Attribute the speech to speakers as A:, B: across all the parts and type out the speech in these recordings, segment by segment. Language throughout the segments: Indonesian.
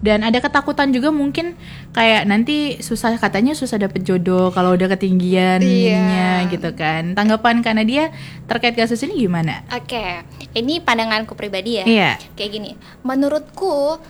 A: Dan ada ketakutan juga mungkin kayak nanti katanya susah dapet jodoh kalau udah ketinggian ininya gitu kan. Tanggapan Kak Nadia terkait kasus ini gimana?
B: Oke, ini pandanganku pribadi ya.
A: Iya.
B: Kayak gini, menurutku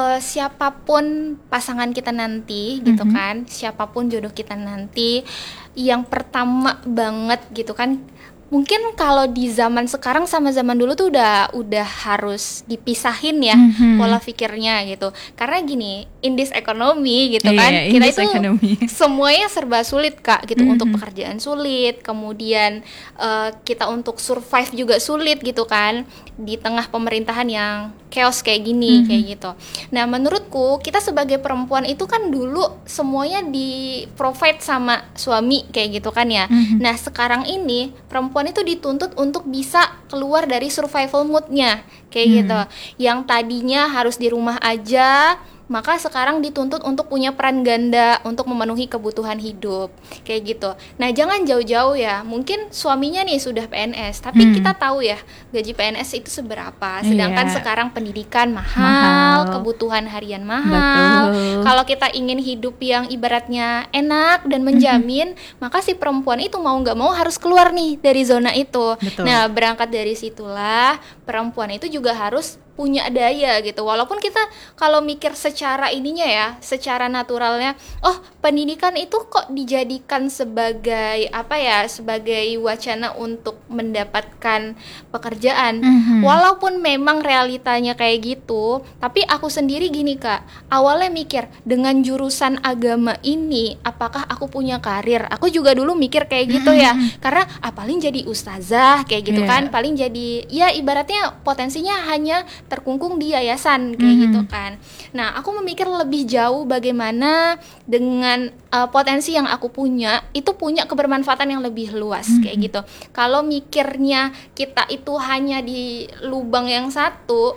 B: siapapun pasangan kita nanti gitu kan, siapapun jodoh kita nanti, yang pertama banget gitu kan, mungkin kalau di zaman sekarang sama zaman dulu tuh udah harus dipisahin ya pola pikirnya gitu. Karena gini, in this economy gitu kan, kita itu semuanya serba sulit Kak gitu. Untuk pekerjaan sulit, kemudian kita untuk survive juga sulit gitu kan, di tengah pemerintahan yang chaos kayak gini kayak gitu. Nah menurutku kita sebagai perempuan itu kan dulu semuanya di provide sama suami kayak gitu kan ya. Nah sekarang ini perempuan itu dituntut untuk bisa keluar dari survival moodnya kayak gitu. Yang tadinya harus di rumah aja, maka sekarang dituntut untuk punya peran ganda untuk memenuhi kebutuhan hidup kayak gitu. Nah jangan jauh-jauh ya, mungkin suaminya nih sudah PNS, tapi kita tahu ya gaji PNS itu seberapa, sedangkan sekarang pendidikan mahal, kebutuhan harian mahal. Kalau kita ingin hidup yang ibaratnya enak dan menjamin, maka si perempuan itu mau gak mau harus keluar nih dari zona itu. Nah berangkat dari situlah perempuan itu juga harus punya daya gitu. Walaupun kita kalau mikir secara ininya ya, secara naturalnya, oh pendidikan itu kok dijadikan sebagai apa ya, sebagai wacana untuk mendapatkan pekerjaan. Walaupun memang realitanya kayak gitu, tapi aku sendiri gini Kak, awalnya mikir dengan jurusan agama ini apakah aku punya karir? Aku juga dulu mikir kayak gitu ya, karena paling jadi ustazah kayak gitu kan, paling jadi ya ibaratnya potensinya hanya terkungkung di yayasan kayak gitu kan. Nah aku memikir lebih jauh bagaimana dengan potensi yang aku punya itu punya kebermanfaatan yang lebih luas kayak gitu. Kalau mikirnya kita itu hanya di lubang yang satu,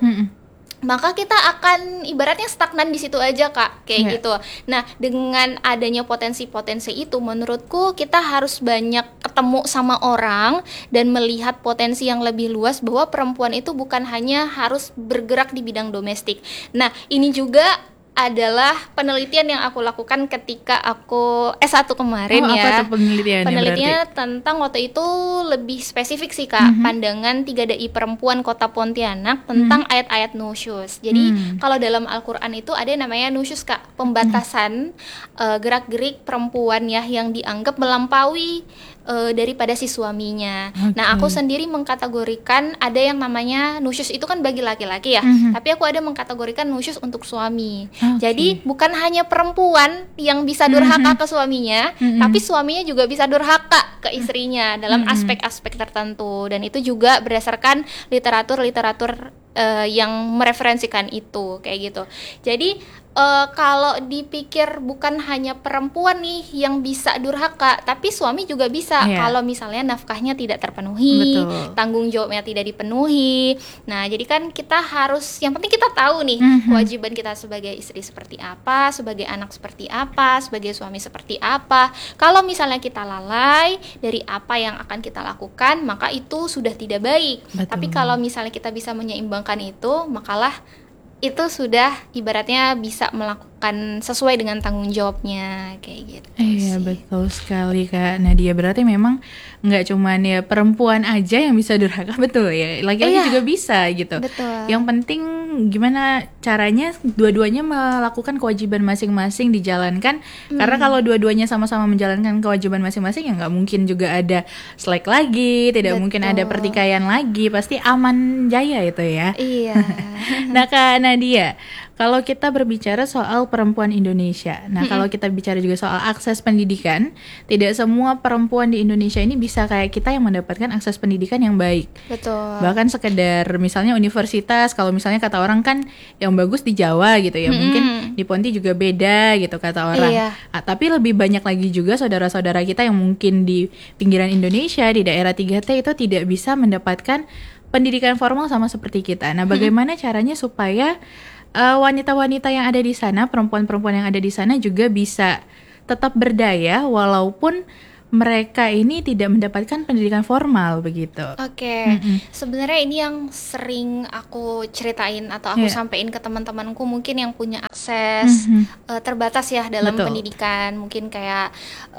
B: maka kita akan ibaratnya stagnan di situ aja Kak kayak gitu. Nah dengan adanya potensi-potensi itu, menurutku kita harus banyak ketemu sama orang dan melihat potensi yang lebih luas, bahwa perempuan itu bukan hanya harus bergerak di bidang domestik. Nah ini juga adalah penelitian yang aku lakukan ketika aku S1 kemarin ya.
A: Apa tuh penelitiannya
B: tentang waktu itu lebih spesifik sih Kak, pandangan 3 dai perempuan Kota Pontianak tentang ayat-ayat nusyus. Jadi kalau dalam Al-Qur'an itu ada yang namanya nusyus Kak, pembatasan gerak-gerik perempuan ya yang dianggap melampaui daripada si suaminya. Nah aku sendiri mengkategorikan ada yang namanya nusyus itu kan bagi laki-laki ya, tapi aku ada mengkategorikan nusyus untuk suami. Jadi bukan hanya perempuan yang bisa durhaka ke suaminya, tapi suaminya juga bisa durhaka ke istrinya dalam aspek-aspek tertentu. Dan itu juga berdasarkan literatur-literatur yang mereferensikan itu kayak gitu. Jadi kalau dipikir bukan hanya perempuan nih yang bisa durhaka, tapi suami juga bisa kalau misalnya nafkahnya tidak terpenuhi, tanggung jawabnya tidak dipenuhi. Nah jadi kan kita harus, yang penting kita tahu nih kewajiban kita sebagai istri seperti apa, sebagai anak seperti apa, sebagai suami seperti apa. Kalau misalnya kita lalai dari apa yang akan kita lakukan, maka itu sudah tidak baik. Tapi kalau misalnya kita bisa menyeimbangkan itu, makalah itu sudah ibaratnya bisa melakukan sesuai dengan tanggung jawabnya kayak gitu.
A: Iya betul sekali Kak Nadia. Berarti memang nggak cuman ya perempuan aja yang bisa durhaka, betul ya, laki-laki juga bisa gitu.
B: Betul.
A: Yang penting gimana caranya dua-duanya melakukan kewajiban masing-masing dijalankan. Karena kalau dua-duanya sama-sama menjalankan kewajiban masing-masing ya nggak mungkin juga ada slack lagi, tidak mungkin ada pertikaian lagi, pasti aman jaya itu ya.
B: Iya.
A: Nah Kak Nadia, kalau kita berbicara soal perempuan Indonesia, nah kalau kita bicara juga soal akses pendidikan, tidak semua perempuan di Indonesia ini bisa kayak kita yang mendapatkan akses pendidikan yang baik.
B: Betul.
A: Bahkan sekedar misalnya universitas, kalau misalnya kata orang kan yang bagus di Jawa gitu ya, mungkin di Ponti juga beda gitu kata orang. Tapi lebih banyak lagi juga saudara-saudara kita yang mungkin di pinggiran Indonesia, di daerah 3T itu tidak bisa mendapatkan pendidikan formal sama seperti kita. Nah bagaimana caranya supaya wanita-wanita yang ada di sana, perempuan-perempuan yang ada di sana juga bisa tetap berdaya walaupun mereka ini tidak mendapatkan pendidikan formal begitu.
B: Oke. Sebenarnya ini yang sering aku ceritain atau aku sampaikan ke teman-temanku mungkin yang punya akses terbatas ya dalam pendidikan, mungkin kayak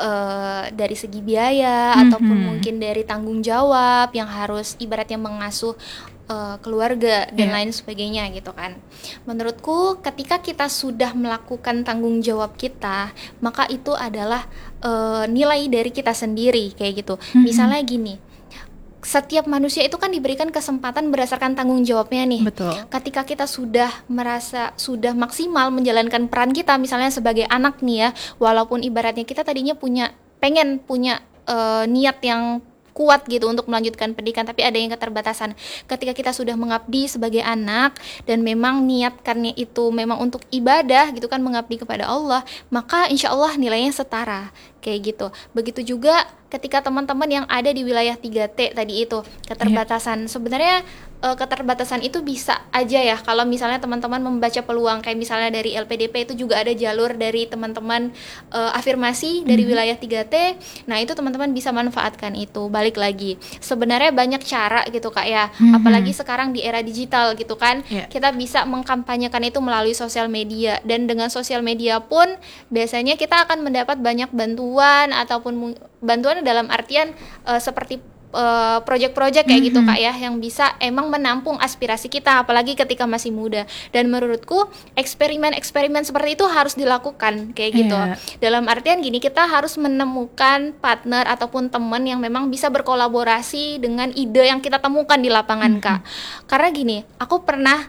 B: dari segi biaya ataupun mungkin dari tanggung jawab yang harus ibaratnya mengasuh keluarga dan lain sebagainya gitu kan. Menurutku ketika kita sudah melakukan tanggung jawab kita, maka itu adalah nilai dari kita sendiri kayak gitu. Misalnya gini, setiap manusia itu kan diberikan kesempatan berdasarkan tanggung jawabnya nih.
A: Betul.
B: Ketika kita sudah merasa sudah maksimal menjalankan peran kita, misalnya sebagai anak nih ya, walaupun ibaratnya kita tadinya pengen punya niat yang kuat gitu untuk melanjutkan pendidikan, tapi ada yang keterbatasan. Ketika kita sudah mengabdi sebagai anak dan memang niatkannya itu memang untuk ibadah gitu kan, mengabdi kepada Allah, maka insya Allah nilainya setara kayak gitu. Begitu juga ketika teman-teman yang ada di wilayah 3T tadi itu keterbatasan. Sebenarnya keterbatasan itu bisa aja ya kalau misalnya teman-teman membaca peluang, kayak misalnya dari LPDP itu juga ada jalur dari teman-teman afirmasi dari wilayah 3T. Nah itu teman-teman bisa manfaatkan itu. Balik lagi, sebenarnya banyak cara gitu Kak ya, apalagi sekarang di era digital gitu kan, kita bisa mengkampanyekan itu melalui sosial media, dan dengan sosial media pun biasanya kita akan mendapat banyak bantuan, ataupun bantuan dalam artian seperti project-project kayak gitu Kak ya, yang bisa emang menampung aspirasi kita apalagi ketika masih muda. Dan menurutku eksperimen-eksperimen seperti itu harus dilakukan kayak gitu. Dalam artian gini, kita harus menemukan partner ataupun teman yang memang bisa berkolaborasi dengan ide yang kita temukan di lapangan Kak. Karena gini, aku pernah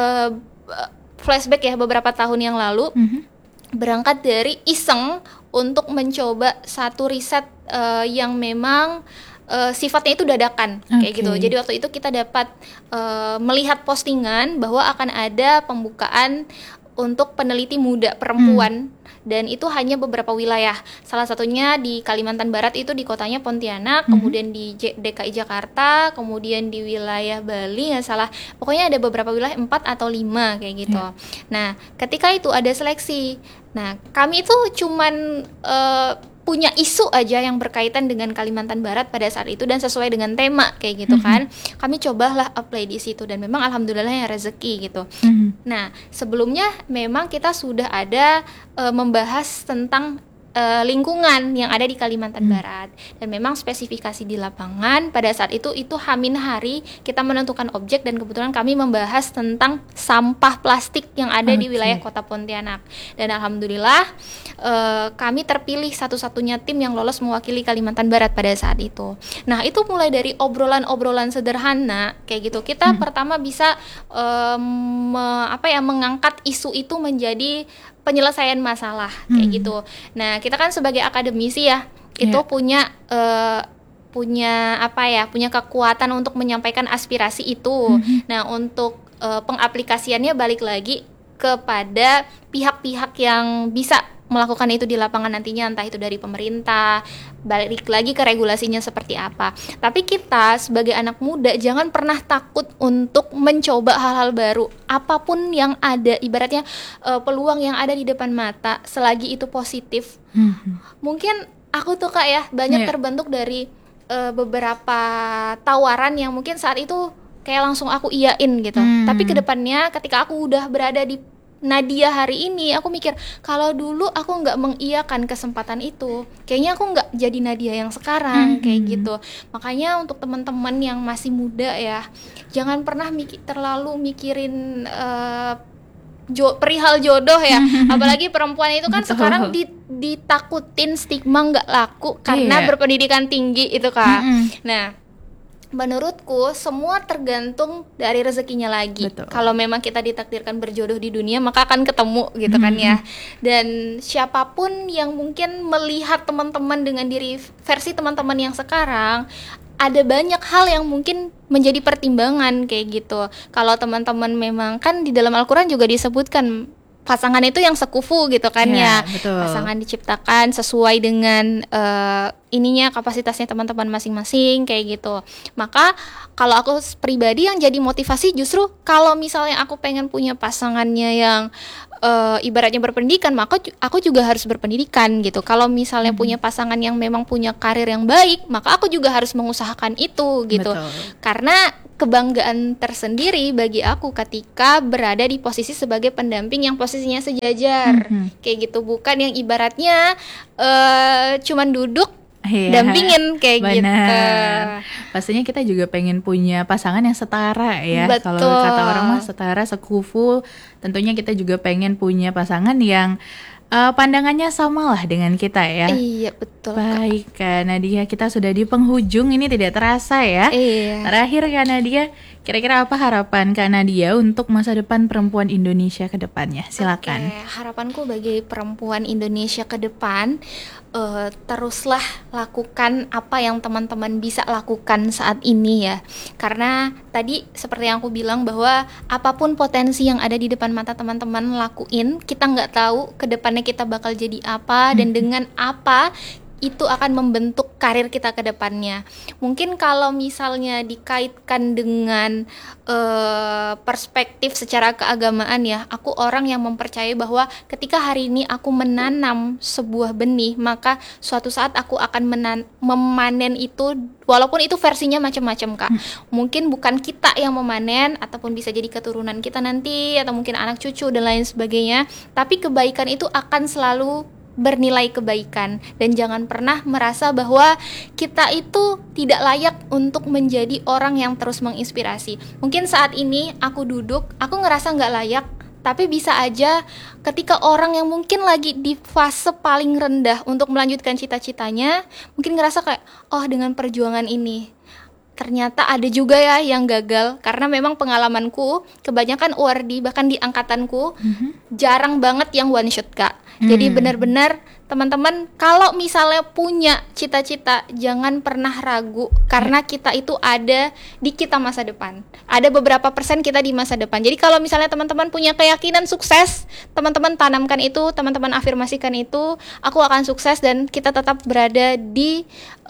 B: flashback ya beberapa tahun yang lalu, berangkat dari iseng untuk mencoba satu riset yang memang sifatnya itu dadakan kayak gitu. Jadi waktu itu kita dapat melihat postingan bahwa akan ada pembukaan untuk peneliti muda perempuan, dan itu hanya beberapa wilayah. Salah satunya di Kalimantan Barat, itu di kotanya Pontianak, kemudian di DKI Jakarta, kemudian di wilayah Bali nggak salah. Pokoknya ada beberapa wilayah, 4 atau 5 kayak gitu. Nah, ketika itu ada seleksi. Nah, kami itu cuman punya isu aja yang berkaitan dengan Kalimantan Barat pada saat itu dan sesuai dengan tema kayak gitu kan. Kami cobalah apply di situ dan memang alhamdulillah ya rezeki gitu. Nah, sebelumnya memang kita sudah ada membahas tentang lingkungan yang ada di Kalimantan Barat, dan memang spesifikasi di lapangan pada saat itu H-min hari kita menentukan objek, dan kebetulan kami membahas tentang sampah plastik yang ada di wilayah kota Pontianak, dan alhamdulillah kami terpilih satu-satunya tim yang lolos mewakili Kalimantan Barat pada saat itu. Nah itu mulai dari obrolan-obrolan sederhana kayak gitu, kita pertama bisa mengangkat isu itu menjadi penyelesaian masalah kayak gitu. Nah kita kan sebagai akademisi ya itu punya kekuatan untuk menyampaikan aspirasi itu. Nah untuk pengaplikasiannya balik lagi kepada pihak-pihak yang bisa melakukan itu di lapangan nantinya, entah itu dari pemerintah, balik lagi ke regulasinya seperti apa. Tapi kita sebagai anak muda jangan pernah takut untuk mencoba hal-hal baru, apapun yang ada, ibaratnya peluang yang ada di depan mata, selagi itu positif. Mungkin aku tuh Kak ya banyak terbentuk dari beberapa tawaran yang mungkin saat itu kayak langsung aku iyain gitu. Tapi kedepannya ketika aku udah berada di Nadia hari ini, aku mikir kalau dulu aku nggak mengiyakan kesempatan itu, kayaknya aku nggak jadi Nadia yang sekarang kayak gitu. Makanya untuk teman-teman yang masih muda ya, jangan pernah terlalu mikirin perihal jodoh ya. Apalagi perempuan itu kan sekarang ditakutin stigma nggak laku karena berpendidikan tinggi itu Kak. Nah menurutku semua tergantung dari rezekinya lagi. Kalau memang kita ditakdirkan berjodoh di dunia, maka akan ketemu gitu kan ya. Dan siapapun yang mungkin melihat teman-teman dengan versi teman-teman yang sekarang, ada banyak hal yang mungkin menjadi pertimbangan kayak gitu. Kalau teman-teman memang kan di dalam Al-Quran juga disebutkan pasangan itu yang sekufu gitu kan ya. Pasangan diciptakan sesuai dengan kapasitasnya teman-teman masing-masing kayak gitu. Maka kalau aku pribadi yang jadi motivasi justru kalau misalnya aku pengen punya pasangannya yang ibaratnya berpendidikan, maka aku juga harus berpendidikan gitu. Kalau misalnya punya pasangan yang memang punya karir yang baik, maka aku juga harus mengusahakan itu gitu. Betul. Karena kebanggaan tersendiri bagi aku ketika berada di posisi sebagai pendamping yang posisinya sejajar, kayak gitu, bukan yang ibaratnya cuman duduk dampingin kayak
A: bener.
B: Gitu.
A: Pastinya kita juga pengen punya pasangan yang setara ya. Kalau kata orang mah setara, sekufu. Tentunya kita juga pengen punya pasangan yang pandangannya sama lah dengan kita ya.
B: Iya betul.
A: Baik Kak Nadia, kita sudah di penghujung, ini tidak terasa ya.
B: Iya.
A: Terakhir Kak Nadia, kira-kira apa harapan Kak Nadia untuk masa depan perempuan Indonesia ke depannya? Silakan.
B: Harapanku bagi perempuan Indonesia ke depan, teruslah lakukan apa yang teman-teman bisa lakukan saat ini ya. Karena tadi seperti yang aku bilang bahwa apapun potensi yang ada di depan mata teman-teman, lakuin. Kita nggak tahu ke depannya kita bakal jadi apa dan dengan apa itu akan membentuk karir kita ke depannya. Mungkin kalau misalnya dikaitkan dengan perspektif secara keagamaan ya, aku orang yang mempercayai bahwa ketika hari ini aku menanam sebuah benih, maka suatu saat aku akan memanen itu, walaupun itu versinya macam-macam Kak. Mungkin bukan kita yang memanen, ataupun bisa jadi keturunan kita nanti, atau mungkin anak cucu dan lain sebagainya, tapi kebaikan itu akan selalu bernilai kebaikan. Dan jangan pernah merasa bahwa kita itu tidak layak untuk menjadi orang yang terus menginspirasi. Mungkin saat ini aku duduk, aku ngerasa gak layak, tapi bisa aja ketika orang yang mungkin lagi di fase paling rendah untuk melanjutkan cita-citanya, mungkin ngerasa kayak, oh dengan perjuangan ini ternyata ada juga ya yang gagal. Karena memang pengalamanku, kebanyakan URD bahkan di angkatanku jarang banget yang one shot Kak. Jadi benar-benar teman-teman kalau misalnya punya cita-cita, jangan pernah ragu, karena kita itu ada di kita masa depan. Ada beberapa persen kita di masa depan. Jadi kalau misalnya teman-teman punya keyakinan sukses, teman-teman tanamkan itu, teman-teman afirmasikan itu, aku akan sukses, dan kita tetap berada di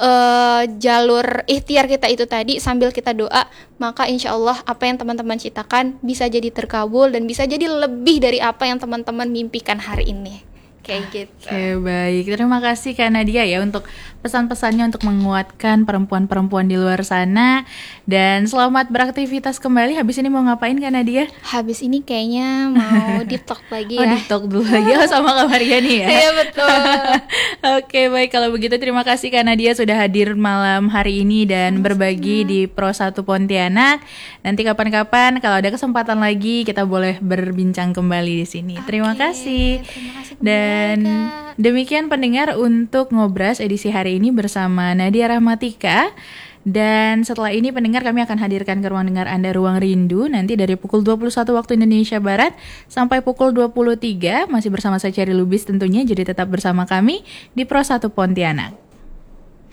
B: jalur ikhtiar kita itu tadi sambil kita doa, maka insya Allah apa yang teman-teman citakan bisa jadi terkabul dan bisa jadi lebih dari apa yang teman-teman mimpikan hari ini. Kayak gitu.
A: Oke, baik. Terima kasih Kak Nadia ya untuk pesan-pesannya untuk menguatkan perempuan-perempuan di luar sana. Dan selamat beraktivitas kembali. Habis ini mau ngapain Kak Nadia?
B: Habis ini kayaknya mau deep talk lagi ya.
A: Oh, deep talk dulu lagi sama Kak Mariani ya.
B: Iya betul.
A: Oke, baik, kalau begitu terima kasih Kak Nadia sudah hadir malam hari ini dan berbagi di Pro 1 Pontianak. Nanti kapan-kapan kalau ada kesempatan lagi kita boleh berbincang kembali di sini. Terima kasih.
B: Terima kasih.
A: Dan demikian pendengar untuk Ngobras edisi hari ini bersama Nadia Rahmatika. Dan setelah ini pendengar kami akan hadirkan ke ruang dengar Anda Ruang Rindu nanti dari pukul 21 waktu Indonesia Barat sampai pukul 23, masih bersama saya Cherry Lubis tentunya, jadi tetap bersama kami di Pro 1 Pontianak.